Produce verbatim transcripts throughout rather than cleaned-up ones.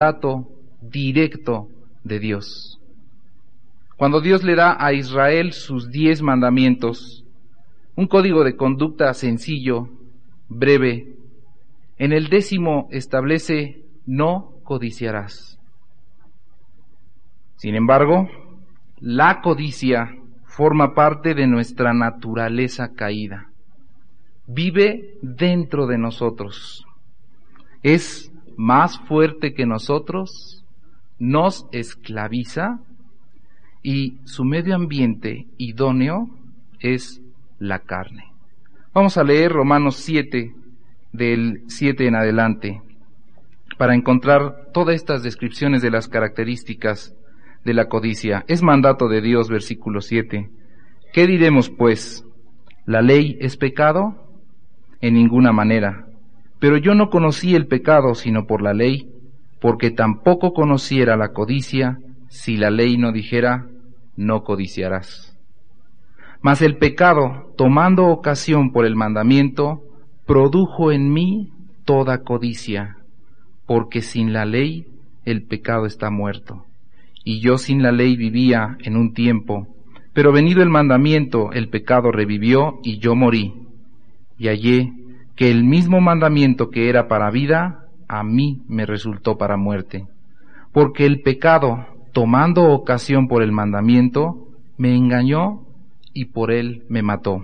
mandato directo de Dios. Cuando Dios le da a Israel sus diez mandamientos, un código de conducta sencillo, breve, en el décimo establece: no codiciarás. Sin embargo, la codicia forma parte de nuestra naturaleza caída. Vive dentro de nosotros. Es más fuerte que nosotros, nos esclaviza y su medio ambiente idóneo es la carne. Vamos a leer Romanos siete, del siete en adelante, para encontrar todas estas descripciones de las características de la codicia. Es mandato de Dios, versículo siete. ¿Qué diremos pues? ¿La ley es pecado? En ninguna manera. Pero yo no conocí el pecado sino por la ley, porque tampoco conociera la codicia si la ley no dijera: no codiciarás. Mas el pecado, tomando ocasión por el mandamiento, produjo en mí toda codicia, porque sin la ley el pecado está muerto. Y yo sin la ley vivía en un tiempo, pero venido el mandamiento, el pecado revivió y yo morí. Y hallé que el mismo mandamiento que era para vida, a mí me resultó para muerte. Porque el pecado, tomando ocasión por el mandamiento, me engañó y por él me mató.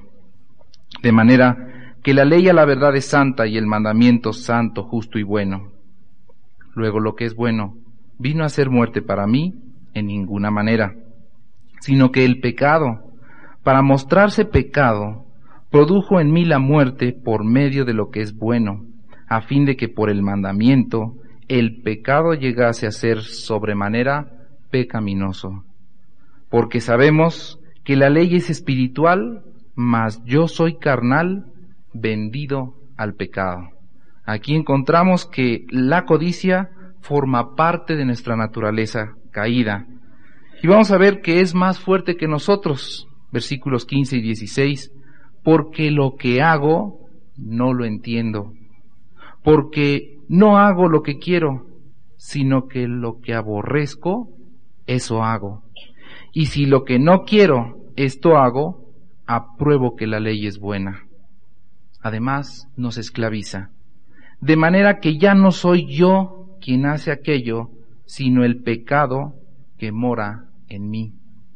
De manera que la ley a la verdad es santa y el mandamiento santo, justo y bueno. Luego lo que es bueno vino a ser muerte para mí en ninguna manera, sino que el pecado, para mostrarse pecado, produjo en mí la muerte por medio de lo que es bueno, a fin de que por el mandamiento el pecado llegase a ser sobremanera pecaminoso. Porque sabemos que la ley es espiritual, mas yo soy carnal, vendido al pecado. Aquí encontramos que la codicia forma parte de nuestra naturaleza caída. Y vamos a ver que es más fuerte que nosotros, versículos quince y dieciséis, porque lo que hago no lo entiendo, porque no hago lo que quiero, sino que lo que aborrezco, eso hago. Y si lo que no quiero, esto hago, apruebo que la ley es buena. Además, nos esclaviza, de manera que ya no soy yo quien hace aquello, sino el pecado que mora en mí.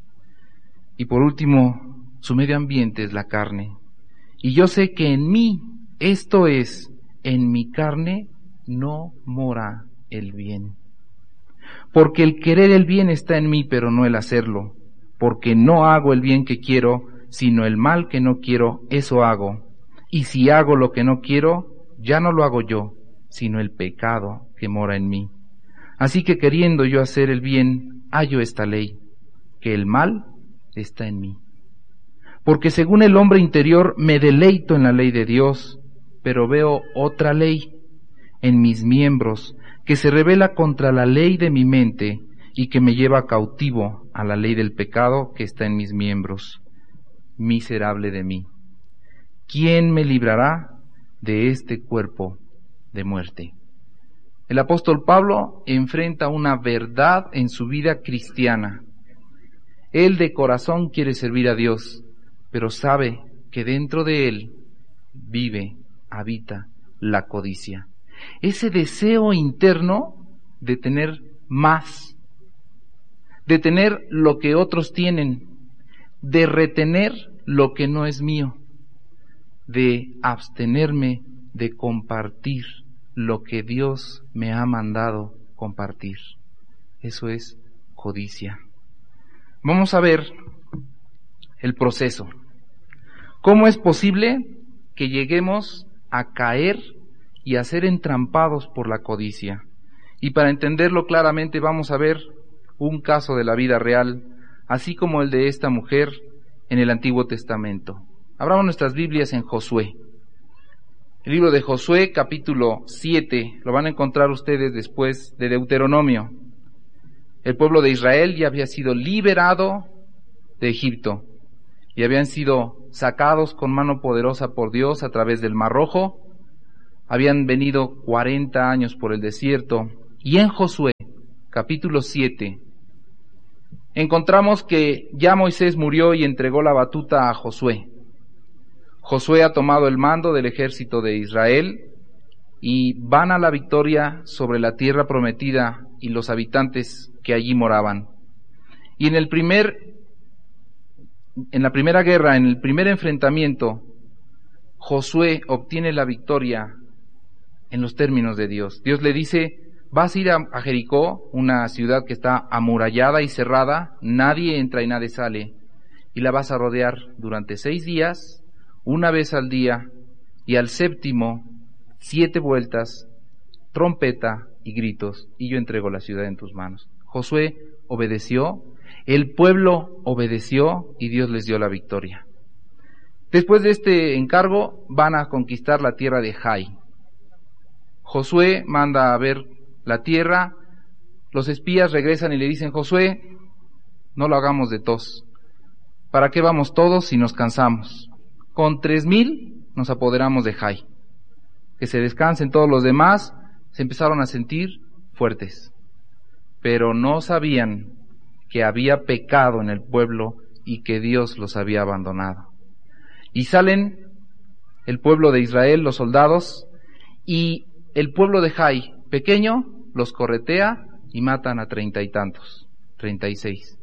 Y por último, su medio ambiente es la carne. Y yo sé que en mí, esto es, en mi carne, no mora el bien. Porque el querer el bien está en mí, pero no el hacerlo. Porque no hago el bien que quiero, sino el mal que no quiero, eso hago. Y si hago lo que no quiero, ya no lo hago yo, sino el pecado que mora en mí. Así que queriendo yo hacer el bien, hallo esta ley, que el mal está en mí. Porque según el hombre interior me deleito en la ley de Dios, pero veo otra ley en mis miembros, que se rebela contra la ley de mi mente y que me lleva cautivo a la ley del pecado que está en mis miembros. Miserable de mí, ¿quién me librará de este cuerpo de muerte? El apóstol Pablo enfrenta una verdad en su vida cristiana. Él de corazón quiere servir a Dios, pero sabe que dentro de él vive, habita la codicia. Ese deseo interno de tener más, de tener lo que otros tienen, de retener lo que no es mío, de abstenerme de compartir lo que Dios me ha mandado compartir. Eso es codicia. Vamos a ver el proceso. ¿Cómo es posible que lleguemos a caer y a ser entrampados por la codicia? Y para entenderlo claramente vamos a ver un caso de la vida real, así como el de esta mujer en el Antiguo Testamento. Abramos nuestras Biblias en Josué. El libro de Josué, capítulo siete, lo van a encontrar ustedes después de Deuteronomio. El pueblo de Israel ya había sido liberado de Egipto y habían sido sacados con mano poderosa por Dios a través del Mar Rojo. Habían venido cuarenta años por el desierto y en Josué capítulo siete, encontramos que ya Moisés murió y entregó la batuta a Josué. Josué ha tomado el mando del ejército de Israel y van a la victoria sobre la tierra prometida y los habitantes que allí moraban. Y en el primer, en la primera guerra, en el primer enfrentamiento, Josué obtiene la victoria en los términos de Dios. Dios le dice: vas a ir a, a Jericó, una ciudad que está amurallada y cerrada, nadie entra y nadie sale, y la vas a rodear durante seis días, una vez al día, y al séptimo, siete vueltas, trompeta y gritos, y yo entrego la ciudad en tus manos. Josué obedeció, el pueblo obedeció, y Dios les dio la victoria. Después de este encargo, van a conquistar la tierra de Jai. Josué manda a ver la tierra, los espías regresan y le dicen: Josué, no lo hagamos de tos. ¿Para qué vamos todos si nos cansamos? Con tres mil nos apoderamos de Jai. Que se descansen todos los demás. Se empezaron a sentir fuertes, pero no sabían que había pecado en el pueblo y que Dios los había abandonado. Y salen el pueblo de Israel, los soldados, y el pueblo de Jai, pequeño, los corretea y matan a treinta y tantos, treinta y seis.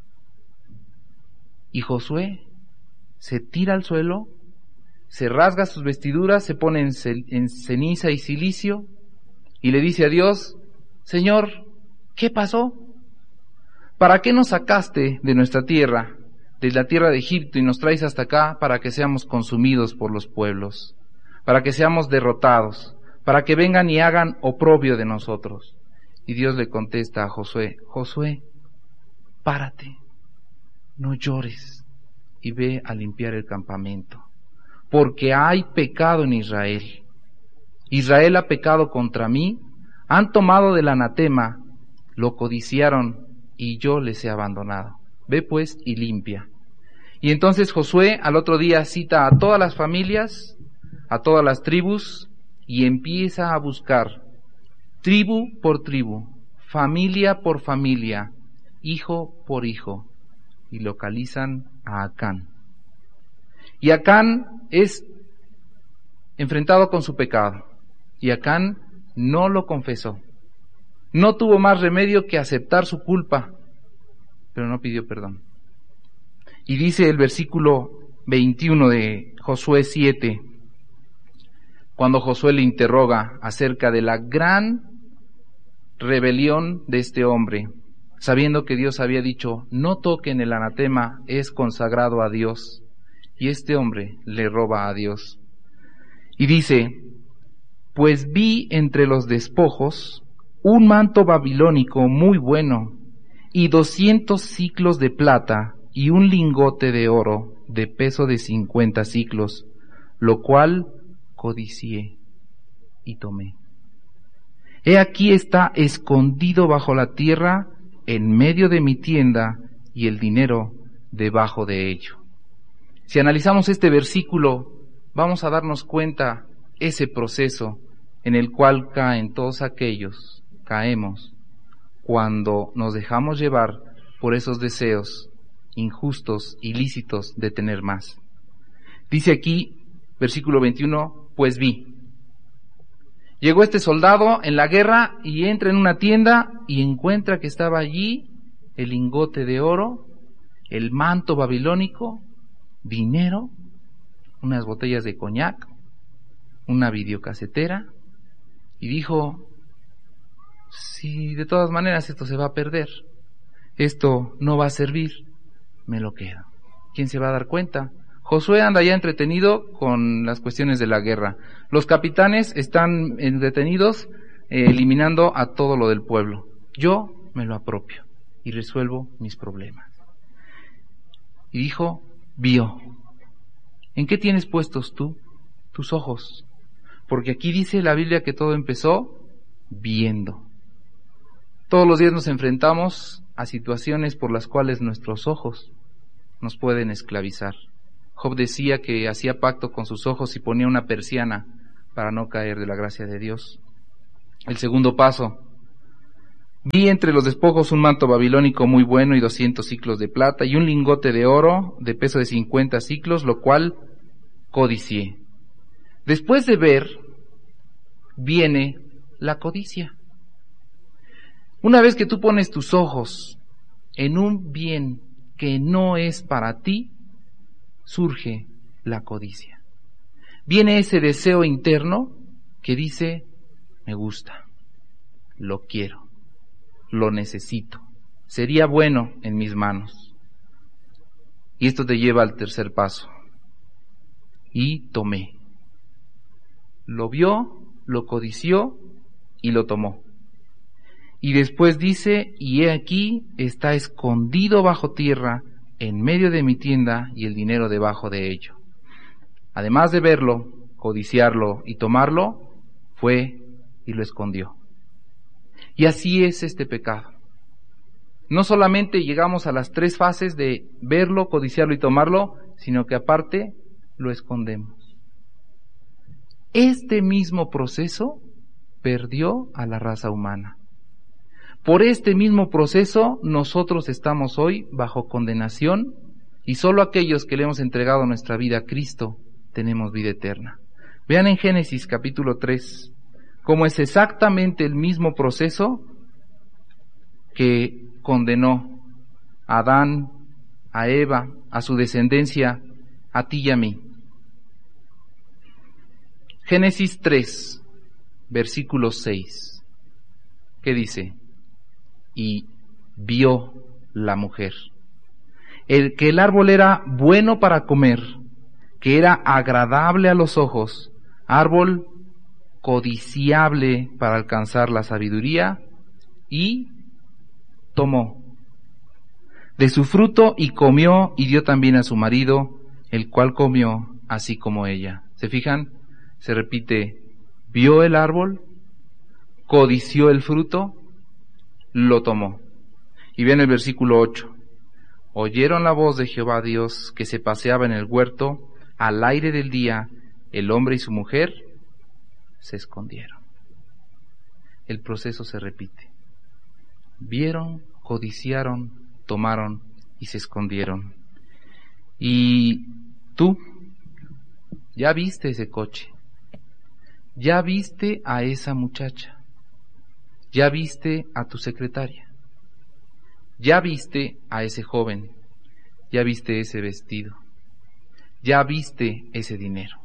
Y Josué se tira al suelo, se rasga sus vestiduras, se pone en, en ceniza y cilicio y le dice a Dios: Señor, ¿qué pasó? ¿Para qué nos sacaste de nuestra tierra, de la tierra de Egipto, y nos traes hasta acá para que seamos consumidos por los pueblos, para que seamos derrotados, para que vengan y hagan oprobio de nosotros? Y Dios le contesta a Josué: Josué, párate, no llores y ve a limpiar el campamento, porque hay pecado en Israel. Israel ha pecado contra mí, han tomado del anatema, lo codiciaron y yo les he abandonado. Ve pues y limpia. Y entonces Josué al otro día cita a todas las familias, a todas las tribus, y empieza a buscar tribu por tribu, familia por familia, hijo por hijo, y localizan a Acán. Y Acán es enfrentado con su pecado, y Acán no lo confesó. No tuvo más remedio que aceptar su culpa, pero no pidió perdón. Y dice el versículo veintiuno de Josué siete, cuando Josué le interroga acerca de la gran rebelión de este hombre, sabiendo que Dios había dicho: no toquen el anatema, es consagrado a Dios, y este hombre le roba a Dios. Y dice: pues vi entre los despojos un manto babilónico muy bueno, y doscientos siclos de plata, y un lingote de oro de peso de cincuenta siclos, lo cual codicié y tomé. He aquí está escondido bajo la tierra, en medio de mi tienda, y el dinero debajo de ello. Si analizamos este versículo, vamos a darnos cuenta ese proceso en el cual caen todos aquellos, caemos, cuando nos dejamos llevar por esos deseos injustos, ilícitos de tener más. Dice aquí, versículo veintiuno, pues vi. Llegó este soldado en la guerra y entra en una tienda y encuentra que estaba allí el lingote de oro, el manto babilónico, dinero, unas botellas de coñac, una videocasetera, y dijo: si de todas maneras esto se va a perder, esto no va a servir, me lo quedo. ¿Quién se va a dar cuenta? Josué anda ya entretenido con las cuestiones de la guerra. Los capitanes están entretenidos eh, eliminando a todo lo del pueblo. Yo me lo apropio y resuelvo mis problemas. Y dijo, vio. ¿En qué tienes puestos tú tus ojos? Porque aquí dice la Biblia que todo empezó viendo. Todos los días nos enfrentamos a situaciones por las cuales nuestros ojos nos pueden esclavizar. Job decía que hacía pacto con sus ojos y ponía una persiana para no caer de la gracia de Dios. El segundo paso, Vi entre los despojos un manto babilónico muy bueno y doscientos siclos de plata y un lingote de oro de peso de cincuenta siclos, lo cual codicié. Después de ver, viene la codicia. Una vez que tú pones tus ojos en un bien que no es para ti, surge la codicia. Viene ese deseo interno que dice, me gusta, lo quiero, lo necesito, sería bueno en mis manos. Y esto te lleva al tercer paso. Y tomé. Lo vio, lo codició y lo tomó. Y después dice, y he aquí, está escondido bajo tierra, en medio de mi tienda, y el dinero debajo de ello. Además de verlo, codiciarlo y tomarlo, fue y lo escondió. Y así es este pecado. No solamente llegamos a las tres fases de verlo, codiciarlo y tomarlo, sino que aparte lo escondemos. Este mismo proceso perdió a la raza humana. Por este mismo proceso nosotros estamos hoy bajo condenación y solo aquellos que le hemos entregado nuestra vida a Cristo tenemos vida eterna. Vean en Génesis capítulo tres cómo es exactamente el mismo proceso que condenó a Adán, a Eva, a su descendencia, a ti y a mí. Génesis tres, versículo seis. ¿Qué dice? Y vio la mujer el que el árbol era bueno para comer, que era agradable a los ojos, árbol codiciable para alcanzar la sabiduría, y tomó de su fruto y comió y dio también a su marido, el cual comió así como ella. ¿Se fijan? Se repite, vio el árbol, codició el fruto, lo tomó. Y vean el versículo ocho. Oyeron la voz de Jehová Dios que se paseaba en el huerto, al aire del día, el hombre y su mujer se escondieron. El proceso se repite. Vieron, codiciaron, tomaron y se escondieron. Y tú, ya viste ese coche, ya viste a esa muchacha, ya viste a tu secretaria, ya viste a ese joven, ya viste ese vestido, ya viste ese dinero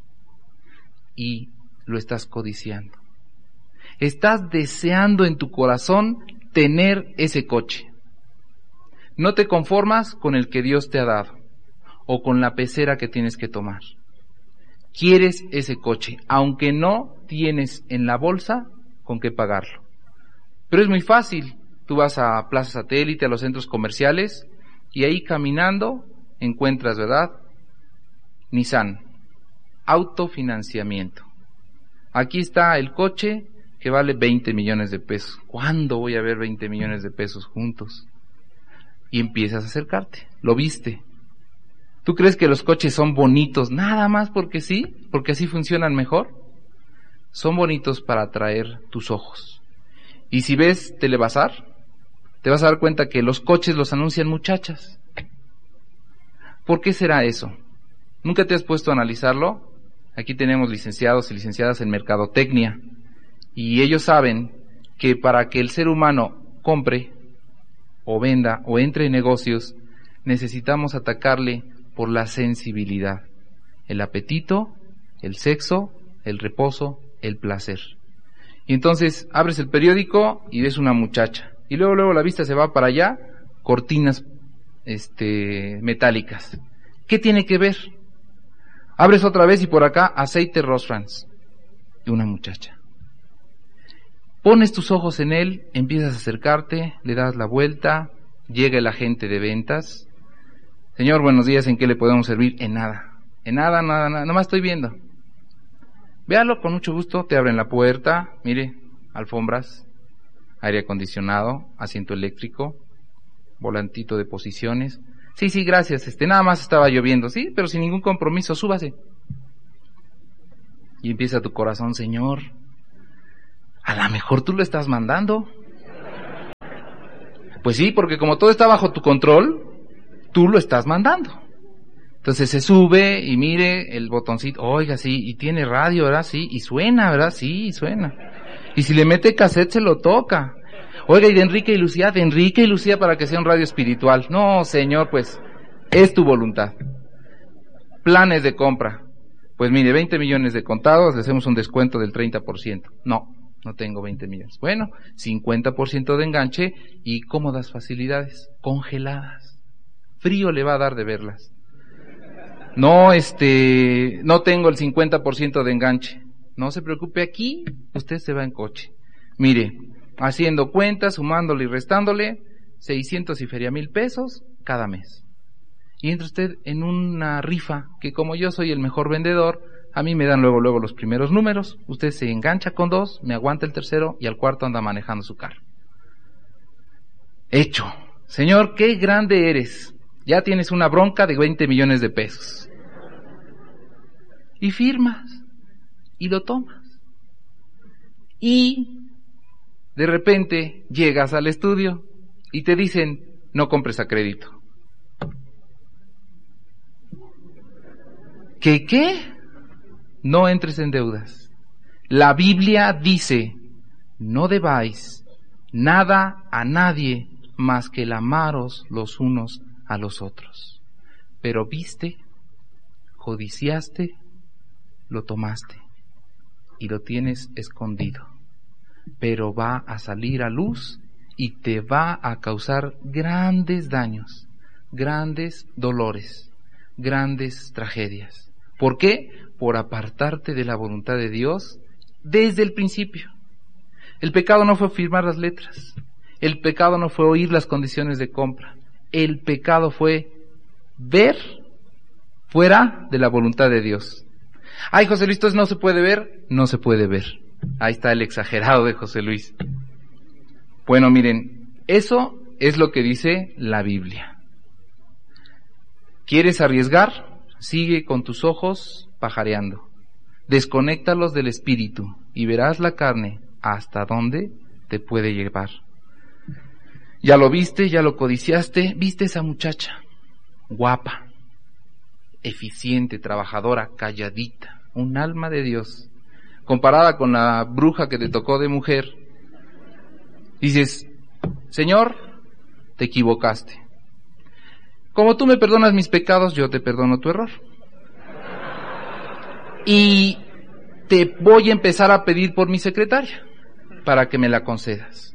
y lo estás codiciando. Estás deseando en tu corazón tener ese coche. No te conformas con el que Dios te ha dado o con la pecera que tienes que tomar. Quieres ese coche, aunque no tienes en la bolsa con qué pagarlo. Pero es muy fácil. Tú vas a Plaza Satélite, a los centros comerciales, y ahí caminando encuentras, ¿verdad? Nissan, autofinanciamiento. Aquí está el coche que vale veinte millones de pesos. ¿Cuándo voy a ver veinte millones de pesos juntos? Y empiezas a acercarte. Lo viste. ¿Tú crees que los coches son bonitos nada más porque sí? ¿Porque así funcionan mejor? Son bonitos para atraer tus ojos. Y si ves Telebazar, te vas a dar cuenta que los coches los anuncian muchachas. ¿Por qué será eso? ¿Nunca te has puesto a analizarlo? Aquí tenemos licenciados y licenciadas en mercadotecnia, y ellos saben que para que el ser humano compre, o venda, o entre en negocios, necesitamos atacarle por la sensibilidad, el apetito, el sexo, el reposo, el placer. Y entonces abres el periódico y ves una muchacha, y luego luego la vista se va para allá, cortinas este metálicas. ¿Qué tiene que ver? Abres otra vez y por acá aceite Rosfrans de una muchacha. Pones tus ojos en él, empiezas a acercarte, le das la vuelta, llega el agente de ventas. Señor, buenos días, ¿en qué le podemos servir? En nada, en nada, nada, nada, nomás estoy viendo. Véalo, con mucho gusto, te abren la puerta, mire, alfombras, aire acondicionado, asiento eléctrico, volantito de posiciones. Sí, sí, gracias, este, nada más estaba lloviendo, sí, pero sin ningún compromiso, súbase. Y empieza tu corazón, Señor, a lo mejor tú lo estás mandando. Pues sí, porque como todo está bajo tu control, tú lo estás mandando. Entonces se sube y mire el botoncito, oiga, sí, y tiene radio, ¿verdad? Sí, y suena, ¿verdad? Sí, suena. Y si le mete cassette, se lo toca. Oiga, y de Enrique y Lucía, de Enrique y Lucía para que sea un radio espiritual. No, señor, pues, es tu voluntad. Planes de compra. Pues mire, veinte millones de contados, le hacemos un descuento del treinta por ciento. No, no tengo veinte millones. Bueno, cincuenta por ciento de enganche y cómodas facilidades, congeladas. Frío le va a dar de verlas. No, este, no tengo el cincuenta por ciento de enganche. No se preocupe, aquí usted se va en coche. Mire, haciendo cuentas, sumándole y restándole, seiscientos y feria mil pesos cada mes. Y entra usted en una rifa que como yo soy el mejor vendedor, a mí me dan luego luego los primeros números, usted se engancha con dos, me aguanta el tercero y al cuarto anda manejando su carro. Hecho. Señor, qué grande eres. Ya tienes una bronca de veinte millones de pesos. Y firmas. Y lo tomas. Y de repente llegas al estudio y te dicen, no compres a crédito. ¿Qué qué? No entres en deudas. La Biblia dice, no debáis nada a nadie más que el amaros los unos a los otros. Pero viste, codiciaste, lo tomaste y lo tienes escondido. Pero va a salir a luz y te va a causar grandes daños, grandes dolores, grandes tragedias. ¿Por qué? Por apartarte de la voluntad de Dios desde el principio. El pecado no fue firmar las letras. El pecado no fue oír las condiciones de compra. El pecado fue ver fuera de la voluntad de Dios. Ay, José Luis, ¿entonces no se puede ver? No se puede ver. Ahí está el exagerado de José Luis. Bueno, miren, eso es lo que dice la Biblia. ¿Quieres arriesgar? Sigue con tus ojos pajareando. Desconéctalos del espíritu y verás la carne hasta dónde te puede llevar. Ya lo viste, ya lo codiciaste, viste esa muchacha, guapa, eficiente, trabajadora, calladita, un alma de Dios, comparada con la bruja que te tocó de mujer. Dices, Señor, te equivocaste. Como tú me perdonas mis pecados, yo te perdono tu error. Y te voy a empezar a pedir por mi secretaria, para que me la concedas.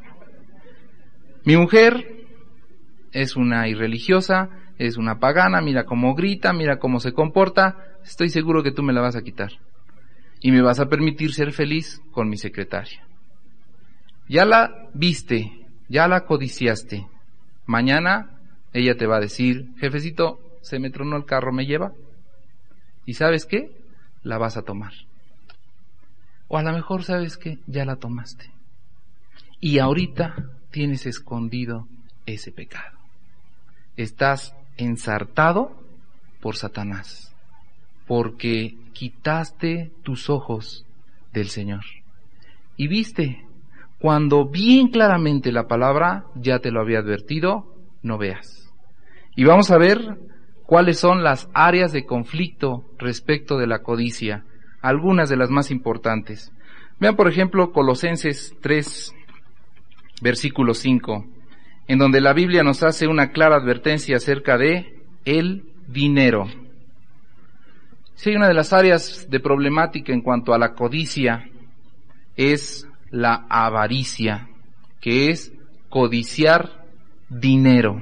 Mi mujer es una irreligiosa, es una pagana, mira cómo grita, mira cómo se comporta, estoy seguro que tú me la vas a quitar. Y me vas a permitir ser feliz con mi secretaria. Ya la viste, ya la codiciaste. Mañana ella te va a decir, jefecito, se me tronó el carro, ¿me lleva? ¿Y sabes qué? La vas a tomar. O a lo mejor, ¿sabes qué? Ya la tomaste. Y ahorita tienes escondido ese pecado. Estás ensartado por Satanás, porque quitaste tus ojos del Señor. Y viste, cuando bien claramente la palabra ya te lo había advertido, no veas. Y vamos a ver cuáles son las áreas de conflicto respecto de la codicia, algunas de las más importantes. Vean, por ejemplo, Colosenses tres, versículo cinco, en donde la Biblia nos hace una clara advertencia acerca de el dinero. Si hay una de las áreas de problemática en cuanto a la codicia, es la avaricia, que es codiciar dinero.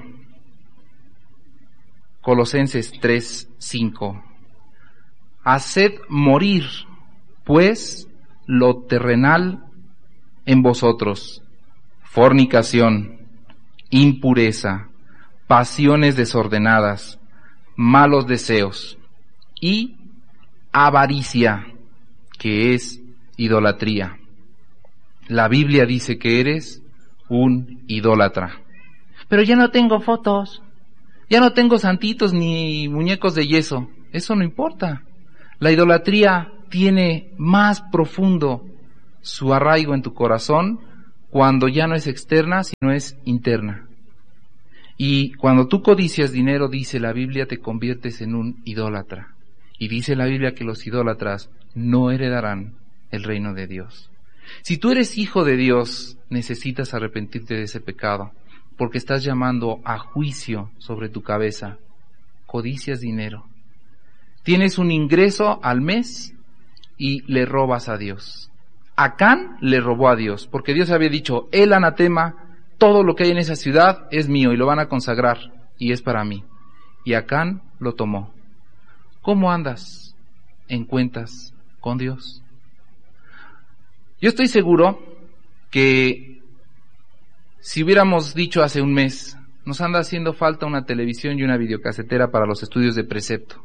Colosenses tres, cinco. Haced morir, pues, lo terrenal en vosotros: fornicación, impureza, pasiones desordenadas, malos deseos y avaricia, que es idolatría. La Biblia dice que eres un idólatra. Pero ya no tengo fotos, ya no tengo santitos ni muñecos de yeso. Eso no importa. La idolatría tiene más profundo su arraigo en tu corazón cuando ya no es externa, sino es interna. Y cuando tú codicias dinero, dice la Biblia, te conviertes en un idólatra. Y dice la Biblia que los idólatras no heredarán el reino de Dios. Si tú eres hijo de Dios, necesitas arrepentirte de ese pecado, porque estás llamando a juicio sobre tu cabeza. Codicias dinero. Tienes un ingreso al mes y le robas a Dios. Acán le robó a Dios, porque Dios había dicho, el anatema, todo lo que hay en esa ciudad es mío y lo van a consagrar y es para mí. Y Acán lo tomó. ¿Cómo andas en cuentas con Dios? Yo estoy seguro que si hubiéramos dicho hace un mes, nos anda haciendo falta una televisión y una videocasetera para los estudios de precepto,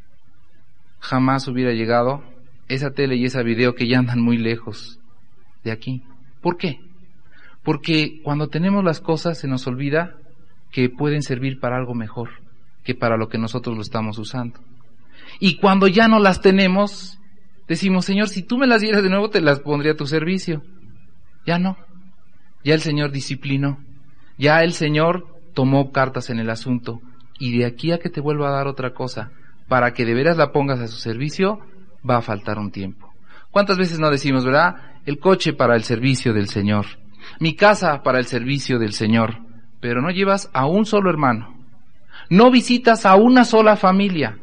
jamás hubiera llegado esa tele y esa video que ya andan muy lejos de aquí. ¿Por qué? Porque cuando tenemos las cosas se nos olvida que pueden servir para algo mejor que para lo que nosotros lo estamos usando. Y cuando ya no las tenemos, decimos, Señor, si tú me las dieras de nuevo, te las pondría a tu servicio. Ya no. Ya el Señor disciplinó. Ya el Señor tomó cartas en el asunto. Y de aquí a que te vuelva a dar otra cosa, para que de veras la pongas a su servicio, va a faltar un tiempo. ¿Cuántas veces no decimos, verdad? El coche para el servicio del Señor. Mi casa para el servicio del Señor. Pero no llevas a un solo hermano. No visitas a una sola familia.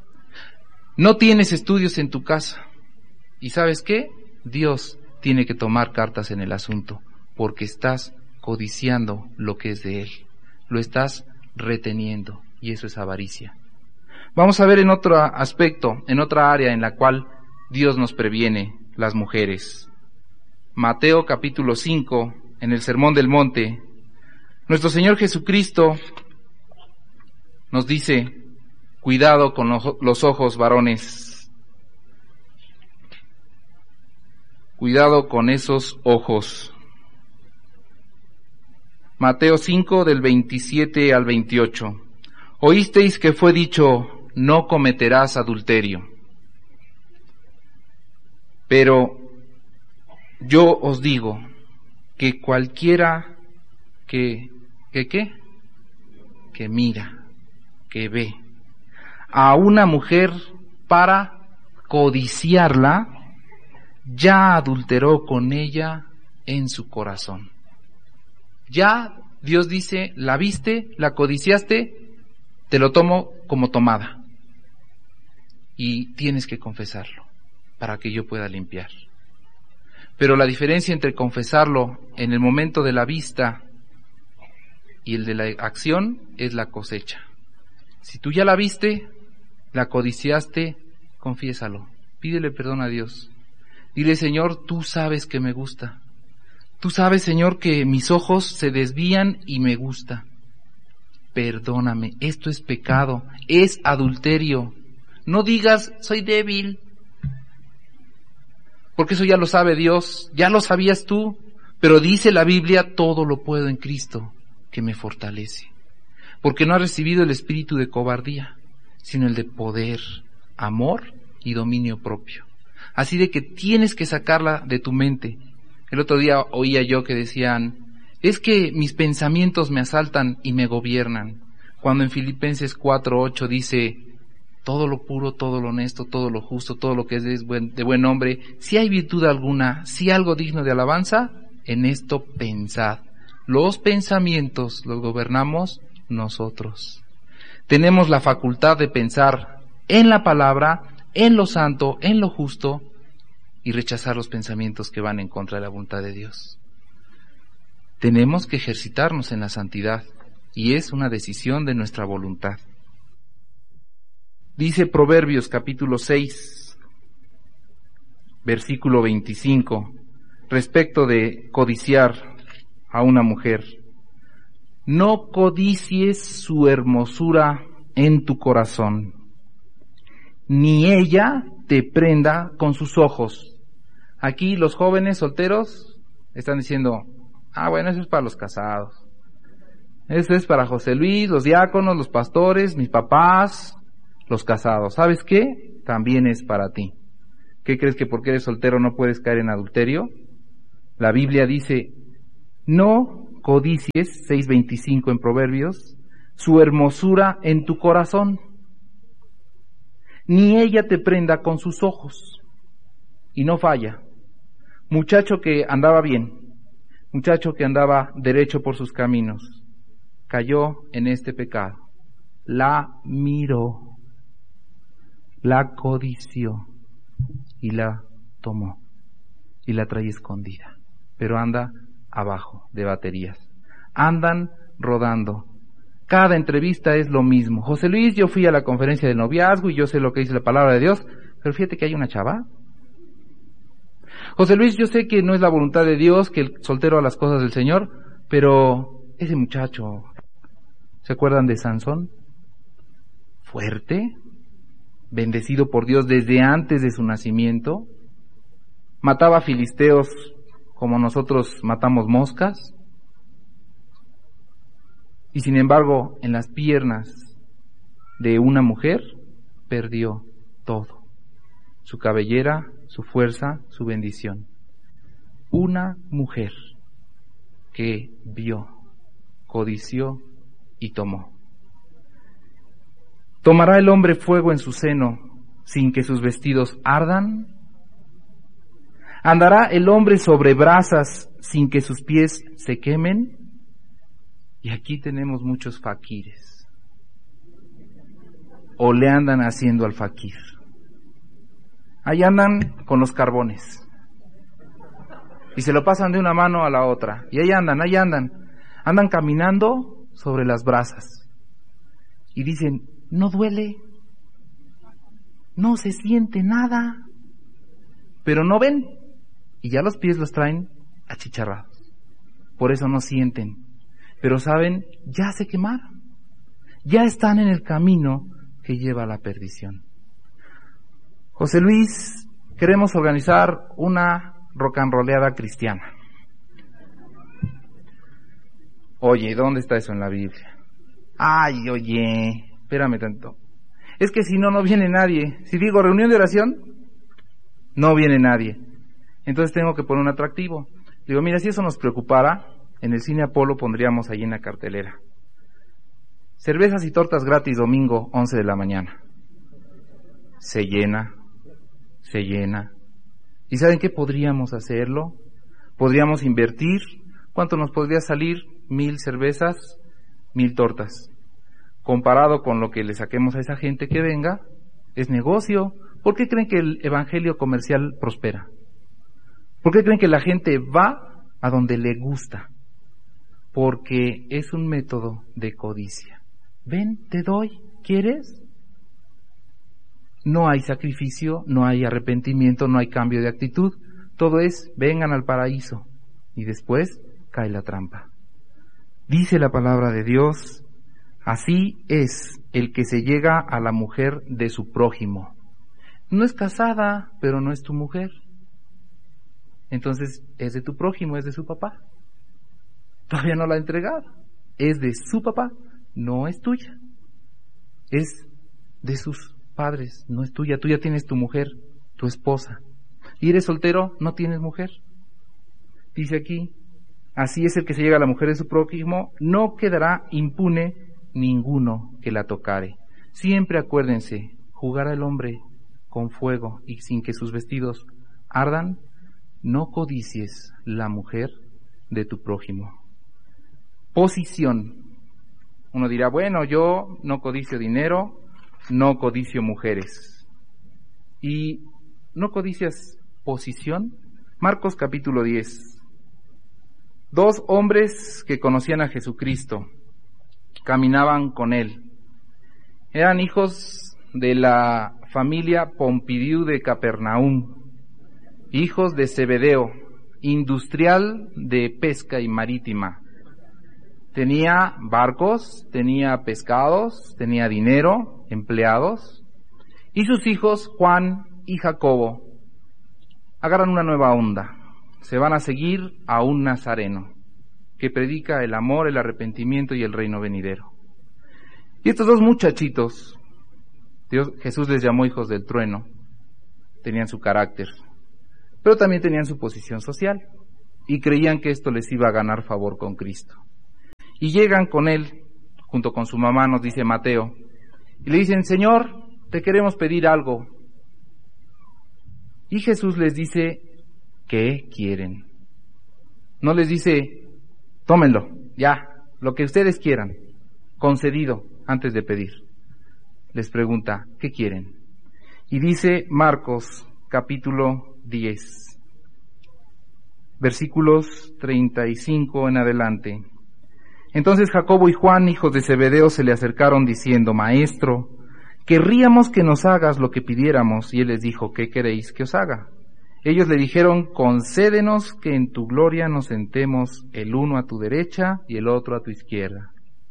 No tienes estudios en tu casa. ¿Y sabes qué? Dios tiene que tomar cartas en el asunto, porque estás codiciando lo que es de Él. Lo estás reteniendo, y eso es avaricia. Vamos a ver en otro aspecto, en otra área en la cual Dios nos previene, las mujeres. Mateo capítulo cinco, en el Sermón del Monte, nuestro Señor Jesucristo nos dice, cuidado con los ojos varones, cuidado con esos ojos. Mateo cinco del veintisiete al veintiocho. Oísteis que fue dicho, no cometerás adulterio. Pero yo os digo que cualquiera que, que ¿qué? Que mira, que ve a una mujer para codiciarla, ya adulteró con ella en su corazón. Ya Dios dice, la viste, la codiciaste, te lo tomo como tomada. Y tienes que confesarlo para que yo pueda limpiar. Pero la diferencia entre confesarlo en el momento de la vista y el de la acción es la cosecha. Si tú ya la viste, la codiciaste, confiésalo. Pídele perdón a Dios. Dile, Señor, tú sabes que me gusta. Tú sabes, Señor, que mis ojos se desvían y me gusta. Perdóname, esto es pecado, es adulterio. No digas, soy débil. Porque eso ya lo sabe Dios, ya lo sabías tú. Pero dice la Biblia, todo lo puedo en Cristo, que me fortalece. Porque no has recibido el espíritu de cobardía, sino el de poder, amor y dominio propio. Así de que tienes que sacarla de tu mente. El otro día oía yo que decían, es que mis pensamientos me asaltan y me gobiernan. Cuando en Filipenses cuatro ocho dice, todo lo puro, todo lo honesto, todo lo justo, todo lo que es de buen, de buen nombre, si hay virtud alguna, si algo digno de alabanza, en esto pensad. Los pensamientos los gobernamos nosotros. Tenemos la facultad de pensar en la palabra, en lo santo, en lo justo, y rechazar los pensamientos que van en contra de la voluntad de Dios. Tenemos que ejercitarnos en la santidad, y es una decisión de nuestra voluntad. Dice Proverbios capítulo seis, versículo veinticinco, respecto de codiciar a una mujer. No codicies su hermosura en tu corazón, ni ella te prenda con sus ojos. Aquí los jóvenes solteros están diciendo, ah, bueno, eso es para los casados. Eso es para José Luis, los diáconos, los pastores, mis papás, los casados. ¿Sabes qué? También es para ti. ¿Qué crees que porque eres soltero no puedes caer en adulterio? La Biblia dice, No codicies, seis veinticinco en Proverbios, su hermosura en tu corazón, ni ella te prenda con sus ojos. Y no falla. Muchacho que andaba bien, muchacho que andaba derecho por sus caminos, cayó en este pecado. La miró, la codició y la tomó y la trae escondida, pero anda abajo de baterías. Andan rodando. Cada entrevista es lo mismo. José Luis, yo fui a la conferencia del noviazgo y yo sé lo que dice la palabra de Dios, pero fíjate que hay una chava. José Luis, yo sé que no es la voluntad de Dios que el soltero haga las cosas del Señor, pero ese muchacho, ¿se acuerdan de Sansón? Fuerte, bendecido por Dios desde antes de su nacimiento, mataba filisteos como nosotros matamos moscas, y sin embargo en las piernas de una mujer perdió todo, su cabellera, su fuerza, su bendición. Una mujer que vio, codició y tomó. ¿Tomará el hombre fuego en su seno sin que sus vestidos ardan? ¿Andará el hombre sobre brasas sin que sus pies se quemen? Y aquí tenemos muchos faquires. O le andan haciendo al faquir. Ahí andan con los carbones. Y se lo pasan de una mano a la otra. Y ahí andan, ahí andan. Andan caminando sobre las brasas. Y dicen, no duele. No se siente nada. Pero no ven. Y ya los pies los traen achicharrados. Por eso no sienten. Pero saben, ya se quemaron. Ya están en el camino que lleva a la perdición. José Luis, queremos organizar una rock and rollada cristiana. Oye, ¿dónde está eso en la Biblia? Ay, oye, espérame tanto. Es que si no, no viene nadie. Si digo reunión de oración, no viene nadie. Entonces tengo que poner un atractivo. Digo, mira, si eso nos preocupara, en el Cine Apolo pondríamos ahí en la cartelera. Cervezas y tortas gratis domingo, once de la mañana. Se llena, se llena. ¿Y saben qué podríamos hacerlo? Podríamos invertir. ¿Cuánto nos podría salir? Mil cervezas, mil tortas. Comparado con lo que le saquemos a esa gente que venga, es negocio. ¿Por qué creen que el evangelio comercial prospera? ¿Por qué creen que la gente va a donde le gusta? Porque es un método de codicia. Ven, te doy, ¿quieres? No hay sacrificio, no hay arrepentimiento, no hay cambio de actitud. Todo es, vengan al paraíso. Y después cae la trampa. Dice la palabra de Dios, así es el que se llega a la mujer de su prójimo. No es casada, pero no es tu mujer. Entonces, es de tu prójimo, es de su papá. Todavía no la ha entregado. Es de su papá, no es tuya. Es de sus padres, no es tuya. Tú ya tienes tu mujer, tu esposa. Y eres soltero, no tienes mujer. Dice aquí, así es el que se llega a la mujer de su prójimo, no quedará impune ninguno que la tocare. Siempre acuérdense, jugar al hombre con fuego y sin que sus vestidos ardan, no codicies la mujer de tu prójimo. Posición. Uno dirá, bueno, yo no codicio dinero, no codicio mujeres. ¿Y no codicias posición? Marcos capítulo diez. Dos hombres que conocían a Jesucristo, caminaban con él. Eran hijos de la familia Pompidiu de Capernaum, hijos de Zebedeo, industrial de pesca y marítima. Tenía barcos, tenía pescados, tenía dinero, empleados. Y sus hijos, Juan y Jacobo, agarran una nueva onda. Se van a seguir a un nazareno que predica el amor, el arrepentimiento y el reino venidero. Y estos dos muchachitos, Dios, Jesús les llamó hijos del trueno, tenían su carácter, pero también tenían su posición social. y creían que esto les iba a ganar favor con Cristo. Y llegan con él, junto con su mamá, nos dice Mateo, y le dicen, Señor, te queremos pedir algo. Y Jesús les dice, ¿qué quieren? No les dice, tómenlo, ya, lo que ustedes quieran, concedido antes de pedir. Les pregunta, ¿qué quieren? Y dice Marcos, capítulo diez, versículos treinta y cinco en adelante. Entonces Jacobo y Juan, hijos de Zebedeo, se le acercaron diciendo, Maestro, querríamos que nos hagas lo que pidiéramos. Y él les dijo, ¿qué queréis que os haga? Ellos le dijeron, concédenos que en tu gloria nos sentemos el uno a tu derecha y el otro a tu izquierda.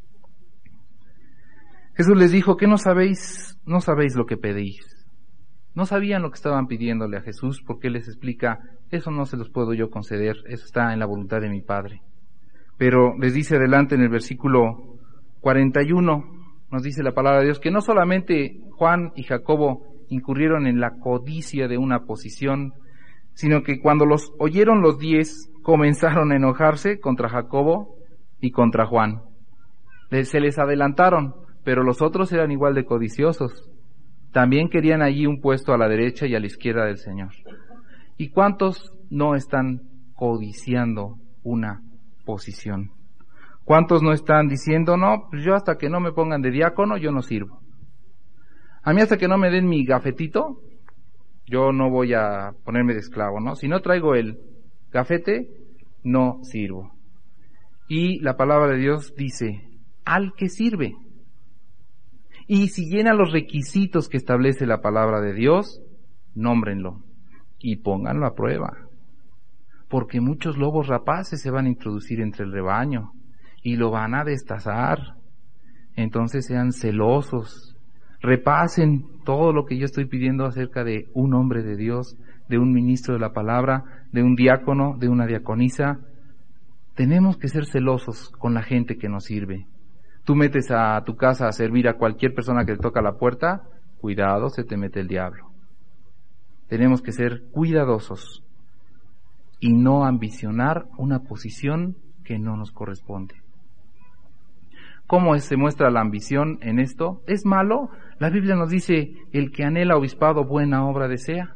Jesús les dijo, ¿qué no sabéis? No sabéis lo que pedís. No sabían lo que estaban pidiéndole a Jesús, porque Él les explica, eso no se los puedo yo conceder, eso está en la voluntad de mi Padre. Pero les dice adelante en el versículo cuarenta y uno, nos dice la palabra de Dios, que no solamente Juan y Jacobo incurrieron en la codicia de una posición, sino que cuando los oyeron los diez, comenzaron a enojarse contra Jacobo y contra Juan. Se les adelantaron, pero los otros eran igual de codiciosos. También querían allí un puesto a la derecha y a la izquierda del Señor. ¿Y cuántos no están codiciando una posición? ¿Cuántos no están diciendo, no, pues yo hasta que no me pongan de diácono, yo no sirvo? A mí hasta que no me den mi gafetito, yo no voy a ponerme de esclavo, ¿no? Si no traigo el gafete, no sirvo. Y la palabra de Dios dice, al que sirve. Y si llena los requisitos que establece la palabra de Dios, nómbrenlo y pónganlo a prueba. Porque muchos lobos rapaces se van a introducir entre el rebaño y lo van a destazar. Entonces sean celosos, repasen todo lo que yo estoy pidiendo acerca de un hombre de Dios, de un ministro de la palabra, de un diácono, de una diaconisa. Tenemos que ser celosos con la gente que nos sirve. Tú metes a tu casa a servir a cualquier persona que te toca la puerta, cuidado, se te mete el diablo. Tenemos que ser cuidadosos y no ambicionar una posición que no nos corresponde. ¿Cómo se muestra la ambición en esto? ¿Es malo? La Biblia nos dice, el que anhela obispado buena obra desea.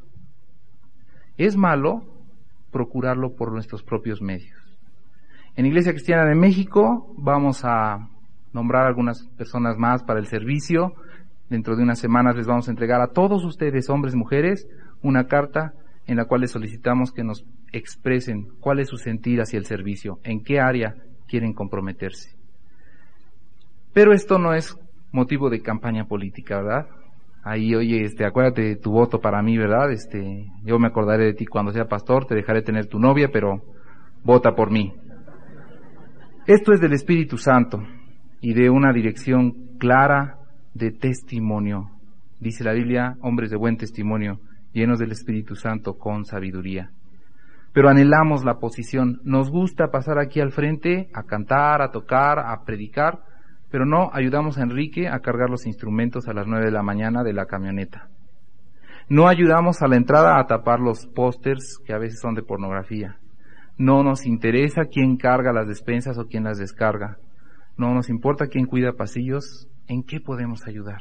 Es malo procurarlo por nuestros propios medios. En Iglesia Cristiana de México vamos a nombrar algunas personas más para el servicio. Dentro de unas semanas les vamos a entregar a todos ustedes, hombres y mujeres, una carta en la cual les solicitamos que nos expresen cuál es su sentir hacia el servicio, en qué área quieren comprometerse. Pero esto no es motivo de campaña política, ¿verdad? Ahí, oye, este, acuérdate de tu voto para mí, ¿verdad? Este, yo me acordaré de ti cuando sea pastor, te dejaré tener tu novia, pero vota por mí. Esto es del Espíritu Santo y de una dirección clara de testimonio. Dice la Biblia, hombres de buen testimonio, llenos del Espíritu Santo con sabiduría. Pero anhelamos la posición, nos gusta pasar aquí al frente a cantar, a tocar, a predicar, pero no ayudamos a Enrique a cargar los instrumentos a las nueve de la mañana de la camioneta. No ayudamos a la entrada a tapar los pósters que a veces son de pornografía. No nos interesa quién carga las despensas o quién las descarga. No nos importa quién cuida pasillos, ¿en qué podemos ayudar?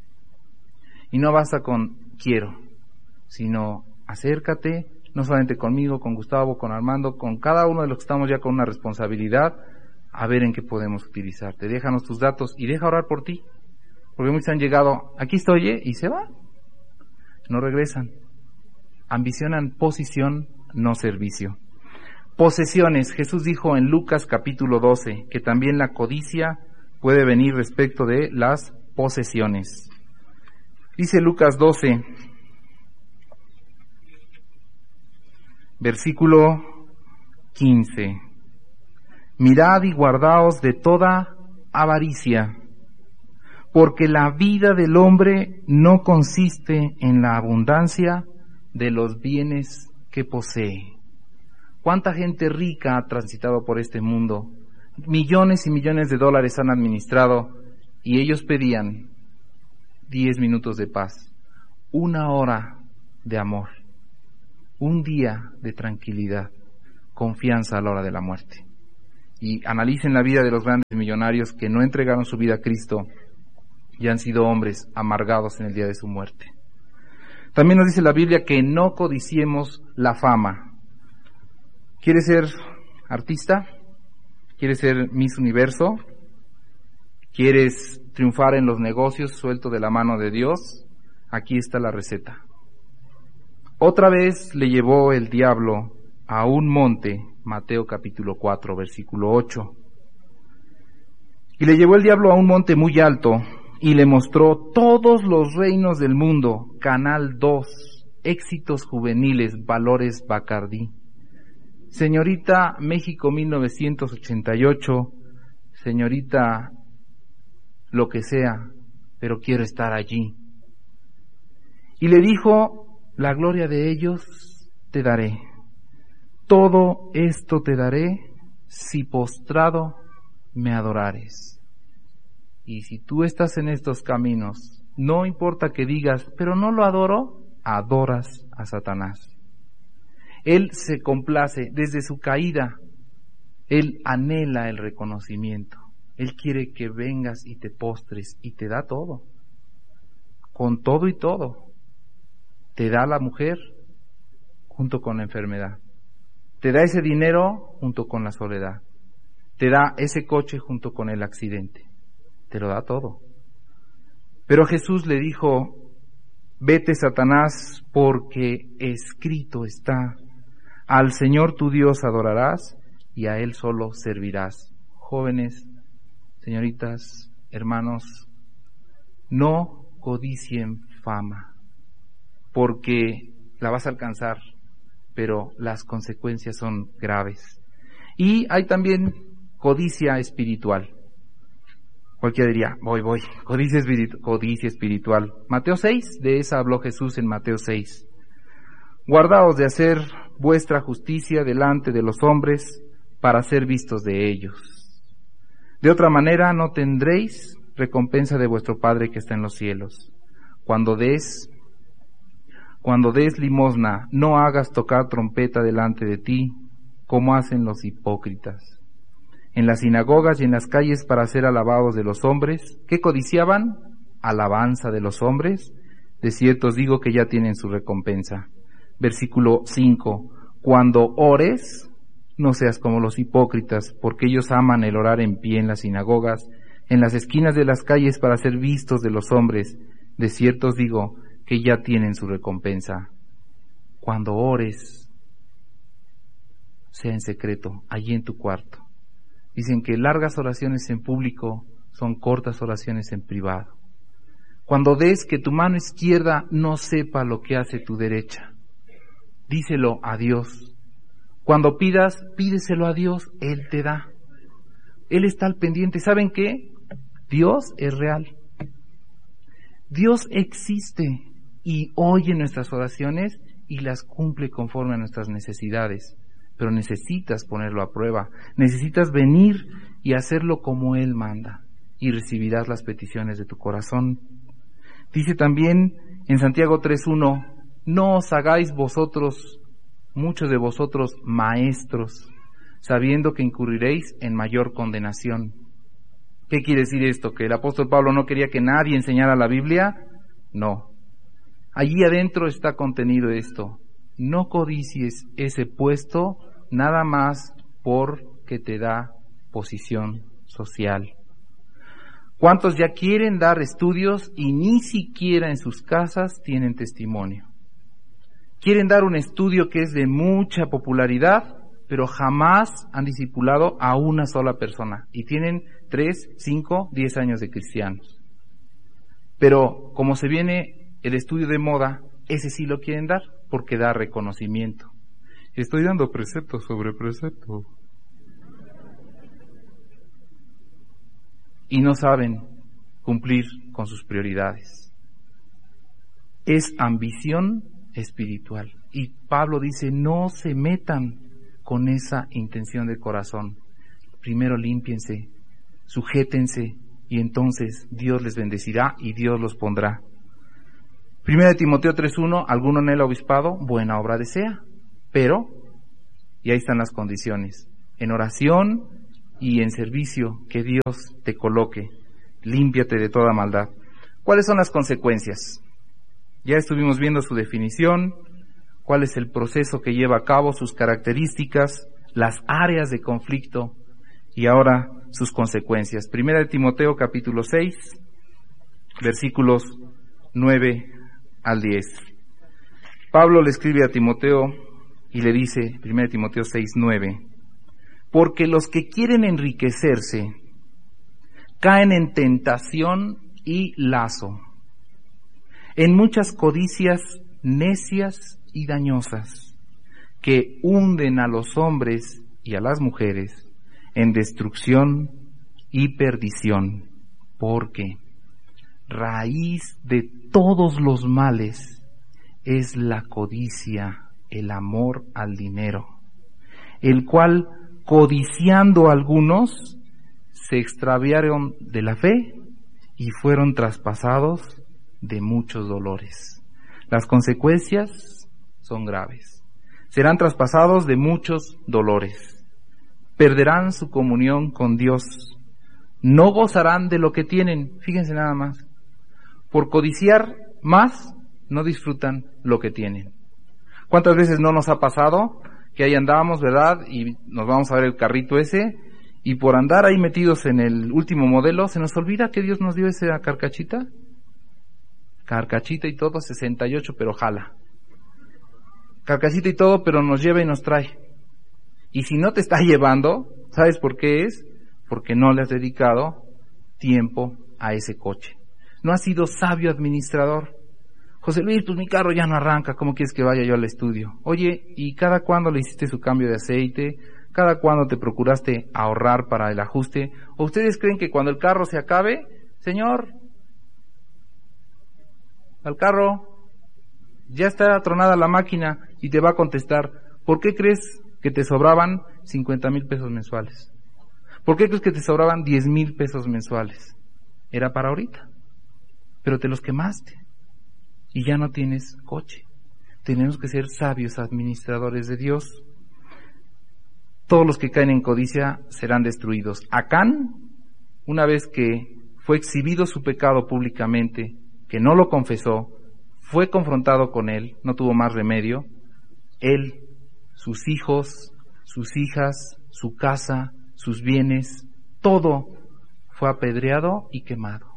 Y no basta con quiero, sino acércate, no solamente conmigo, con Gustavo, con Armando, con cada uno de los que estamos ya con una responsabilidad, a ver en qué podemos utilizarte. Déjanos tus datos y deja orar por ti, porque muchos han llegado, aquí estoy, ¿eh? Y se van, no regresan. Ambicionan posición, no servicio. Posesiones. Jesús dijo en Lucas capítulo doce que también la codicia puede venir respecto de las posesiones. Dice Lucas doce, versículo quince. Mirad y guardaos de toda avaricia, porque la vida del hombre no consiste en la abundancia de los bienes que posee. ¿Cuánta gente rica ha transitado por este mundo? Millones y millones de dólares han administrado y ellos pedían diez minutos de paz, una hora de amor, un día de tranquilidad, confianza a la hora de la muerte. Y analicen la vida de los grandes millonarios que no entregaron su vida a Cristo y han sido hombres amargados en el día de su muerte. También nos dice la Biblia que no codiciemos la fama. ¿Quieres ser artista? ¿Quieres ser Miss Universo? ¿Quieres triunfar en los negocios suelto de la mano de Dios? Aquí está la receta. Otra vez le llevó el diablo a un monte, Mateo capítulo cuatro, versículo ocho. Y le llevó el diablo a un monte muy alto y le mostró todos los reinos del mundo. Canal dos, éxitos juveniles, valores Bacardí. Señorita México mil novecientos ochenta y ocho, señorita lo que sea, pero quiero estar allí. Y le dijo, la gloria de ellos te daré. Todo esto te daré si postrado me adorares. Y si tú estás en estos caminos, no importa que digas, pero no lo adoro, adoras a Satanás. Él se complace desde su caída, él anhela el reconocimiento. Él quiere que vengas y te postres y te da todo, con todo y todo. Te da la mujer junto con la enfermedad. Te da ese dinero junto con la soledad. Te da ese coche junto con el accidente. Te lo da todo. Pero Jesús le dijo, vete Satanás, porque escrito está, al Señor tu Dios adorarás y a Él solo servirás. Jóvenes, señoritas, hermanos, no codicien fama, porque la vas a alcanzar, pero las consecuencias son graves. Y hay también codicia espiritual. Cualquiera diría, voy, voy, codicia, espiritu- codicia espiritual. Mateo seis, de esa habló Jesús en Mateo seis. Guardaos de hacer vuestra justicia delante de los hombres para ser vistos de ellos. De otra manera no tendréis recompensa de vuestro Padre que está en los cielos. Cuando des, cuando des limosna, no hagas tocar trompeta delante de ti, como hacen los hipócritas en las sinagogas y en las calles para ser alabados de los hombres. ¿Qué codiciaban? Alabanza de los hombres. De cierto os digo que ya tienen su recompensa. Versículo cinco. Cuando ores, no seas como los hipócritas, porque ellos aman el orar en pie en las sinagogas, en las esquinas de las calles para ser vistos de los hombres. De cierto os digo que ya tienen su recompensa. Cuando ores, sea en secreto, allí en tu cuarto. Dicen que largas oraciones en público son cortas oraciones en privado. Cuando des que tu mano izquierda no sepa lo que hace tu derecha, díselo a Dios. Cuando pidas, pídeselo a Dios, Él te da. Él está al pendiente. ¿Saben qué? Dios es real. Dios existe y oye nuestras oraciones y las cumple conforme a nuestras necesidades. Pero necesitas ponerlo a prueba, necesitas venir y hacerlo como Él manda, y recibirás las peticiones de tu corazón. Dice también en Santiago tres uno, no os hagáis vosotros, muchos de vosotros, maestros, sabiendo que incurriréis en mayor condenación. ¿Qué quiere decir esto? ¿Que el apóstol Pablo no quería que nadie enseñara la Biblia? No. Allí adentro está contenido esto. No codicies ese puesto nada más porque te da posición social. ¿Cuántos ya quieren dar estudios y ni siquiera en sus casas tienen testimonio? Quieren dar un estudio que es de mucha popularidad, pero jamás han discipulado a una sola persona y tienen tres, cinco, diez años de cristianos. Pero como se viene el estudio de moda, ese sí lo quieren dar porque da reconocimiento. Estoy dando precepto sobre precepto. Y no saben cumplir con sus prioridades. Es ambición espiritual. Y Pablo dice, no se metan con esa intención de corazón. Primero límpiense, sujétense, y entonces Dios les bendecirá y Dios los pondrá. Primera de Timoteo tres uno, alguno anhela obispado, buena obra desea, pero Y ahí están las condiciones. En oración y en servicio que Dios te coloque. Límpiate de toda maldad. ¿Cuáles son las consecuencias? Ya estuvimos viendo su definición, cuál es el proceso que lleva a cabo, sus características, las áreas de conflicto y ahora sus consecuencias. Primera de Timoteo capítulo seis, versículos nueve al diez. Pablo le escribe a Timoteo y le dice, Primera de Timoteo seis, nueve, porque los que quieren enriquecerse caen en tentación y lazo, en muchas codicias necias y dañosas, que hunden a los hombres y a las mujeres en destrucción y perdición, porque raíz de todos los males es la codicia, el amor al dinero, el cual, codiciando algunos, se extraviaron de la fe y fueron traspasados de muchos dolores. Las consecuencias son graves. Serán traspasados de muchos dolores. Perderán su comunión con Dios. No gozarán de lo que tienen. Fíjense nada más. Por codiciar más, no disfrutan lo que tienen. ¿Cuántas veces no nos ha pasado que ahí andamos, verdad? Y nos vamos a ver el carrito ese, y por andar ahí metidos en el último modelo, se nos olvida que Dios nos dio esa carcachita. Carcachita y todo, sesenta y ocho, pero jala. Carcachita y todo, pero nos lleva y nos trae. Y si no te está llevando, ¿sabes por qué es? Porque no le has dedicado tiempo a ese coche. No has sido sabio administrador. José Luis, pues mi carro ya no arranca, ¿cómo quieres que vaya yo al estudio? Oye, ¿y cada cuándo le hiciste su cambio de aceite? ¿Cada cuándo te procuraste ahorrar para el ajuste? ¿O ustedes creen que cuando el carro se acabe, señor, al carro, ya está tronada la máquina y te va a contestar, ¿por qué crees que te sobraban cincuenta mil pesos mensuales? ¿Por qué crees que te sobraban diez mil pesos mensuales? Era para ahorita, pero te los quemaste y ya no tienes coche. Tenemos que ser sabios administradores de Dios. Todos los que caen en codicia serán destruidos. Acán, una vez que fue exhibido su pecado públicamente, que no lo confesó, fue confrontado con él, no tuvo más remedio, él, sus hijos, sus hijas, su casa, sus bienes, todo fue apedreado y quemado.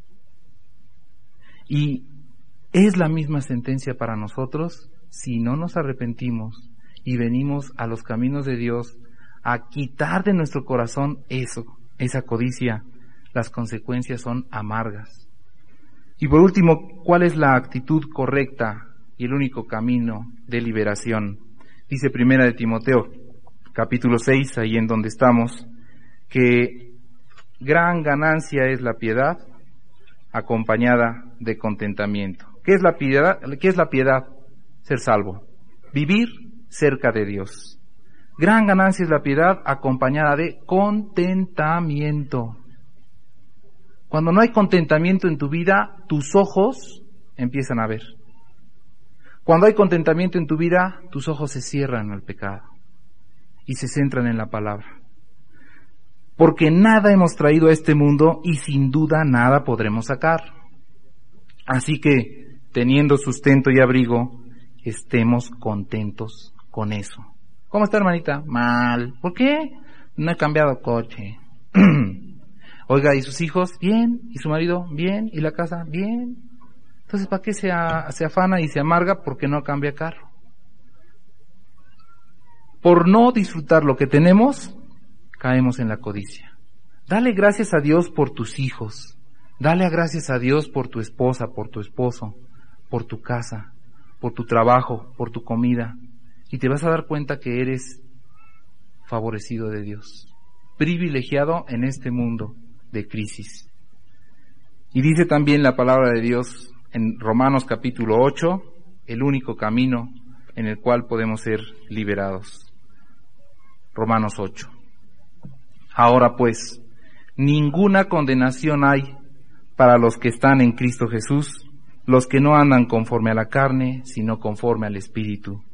Y es la misma sentencia para nosotros si no nos arrepentimos y venimos a los caminos de Dios a quitar de nuestro corazón eso, esa codicia. Las consecuencias son amargas. Y por último, ¿cuál es la actitud correcta y el único camino de liberación? Dice Primera de Timoteo, capítulo seis, ahí en donde estamos, que gran ganancia es la piedad acompañada de contentamiento. ¿Qué es la piedad? ¿Qué es la piedad? Ser salvo. Vivir cerca de Dios. Gran ganancia es la piedad acompañada de contentamiento. Cuando no hay contentamiento en tu vida, tus ojos empiezan a ver. Cuando hay contentamiento en tu vida, tus ojos se cierran al pecado y se centran en la palabra. Porque nada hemos traído a este mundo y sin duda nada podremos sacar. Así que, teniendo sustento y abrigo, estemos contentos con eso. ¿Cómo está, hermanita? Mal. ¿Por qué? No he cambiado coche. Oiga, ¿y sus hijos? Bien. ¿Y su marido? Bien. ¿Y la casa? Bien. Entonces, ¿para qué se, a, se afana y se amarga? Porque no cambia carro. Por no disfrutar lo que tenemos, caemos en la codicia. Dale gracias a Dios por tus hijos. Dale gracias a Dios por tu esposa, por tu esposo, por tu casa, por tu trabajo, por tu comida. Y te vas a dar cuenta que eres favorecido de Dios, privilegiado en este mundo de crisis. Y dice también la palabra de Dios en Romanos capítulo ocho, el único camino en el cual podemos ser liberados. Romanos ocho. Ahora pues, ninguna condenación hay para los que están en Cristo Jesús, los que no andan conforme a la carne, sino conforme al Espíritu.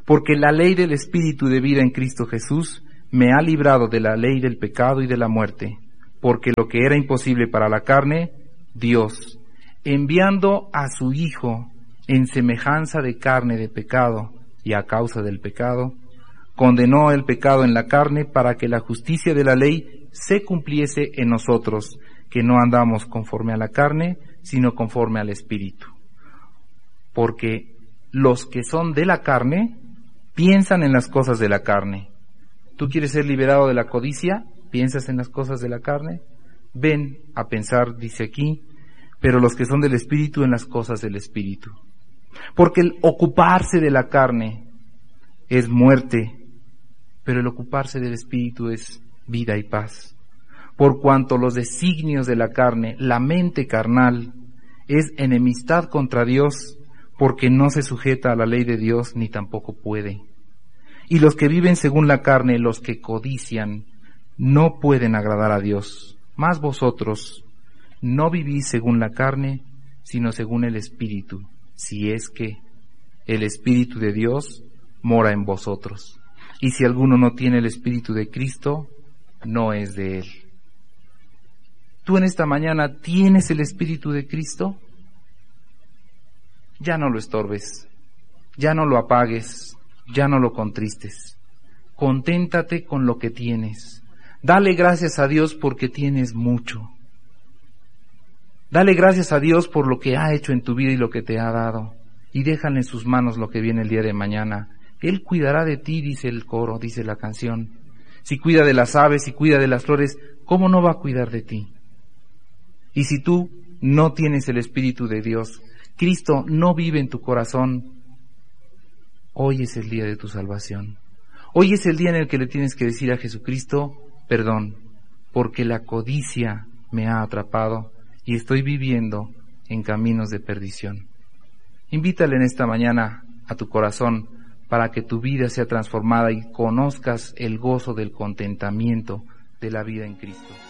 Porque la ley del Espíritu de vida en Cristo Jesús me ha librado de la ley del pecado y de la muerte, porque lo que era imposible para la carne, Dios, enviando a su Hijo en semejanza de carne de pecado y a causa del pecado, condenó el pecado en la carne para que la justicia de la ley se cumpliese en nosotros, que no andamos conforme a la carne, sino conforme al Espíritu. Porque los que son de la carne piensan en las cosas de la carne. ¿Tú quieres ser liberado de la codicia? ¿Piensas en las cosas de la carne? Ven a pensar, dice aquí, pero los que son del Espíritu en las cosas del Espíritu. Porque el ocuparse de la carne es muerte, pero el ocuparse del Espíritu es vida y paz. Por cuanto los designios de la carne, la mente carnal, es enemistad contra Dios, porque no se sujeta a la ley de Dios, ni tampoco puede. Y los que viven según la carne, los que codician, no pueden agradar a Dios. Mas vosotros no vivís según la carne, sino según el Espíritu, si es que el Espíritu de Dios mora en vosotros. Y si alguno no tiene el Espíritu de Cristo, no es de él. ¿Tú en esta mañana tienes el Espíritu de Cristo? Ya no lo estorbes, ya no lo apagues, ya no lo contristes. Conténtate con lo que tienes. Dale gracias a Dios porque tienes mucho. Dale gracias a Dios por lo que ha hecho en tu vida y lo que te ha dado. Y déjale en sus manos lo que viene el día de mañana. Él cuidará de ti, dice el coro, dice la canción. Si cuida de las aves, si cuida de las flores, ¿cómo no va a cuidar de ti? Y si tú no tienes el Espíritu de Dios, Cristo no vive en tu corazón, hoy es el día de tu salvación. Hoy es el día en el que le tienes que decir a Jesucristo, perdón, porque la codicia me ha atrapado y estoy viviendo en caminos de perdición. Invítale en esta mañana a tu corazón para que tu vida sea transformada y conozcas el gozo del contentamiento de la vida en Cristo.